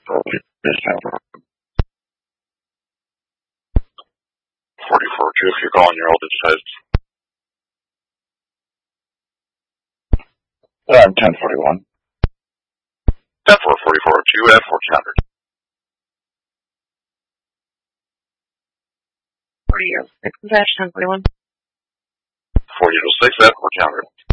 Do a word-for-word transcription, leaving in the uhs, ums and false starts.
forty-four two, if you're calling your old digitized. Um, ten forty-one. ten four forty-four two at fourteen hundred. forty oh six, dash ten forty-one. forty oh six at fourteen hundred.